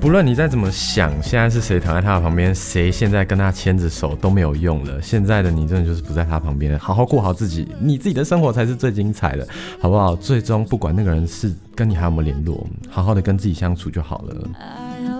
不论你再怎么想，现在是谁躺在他的旁边，谁现在跟他牵着手都没有用了。现在的你真的就是不在他旁边，好好过好自己，你自己的生活才是最精彩的，好不好？最终不管那个人是跟你还有没有联络，好好的跟自己相处就好了。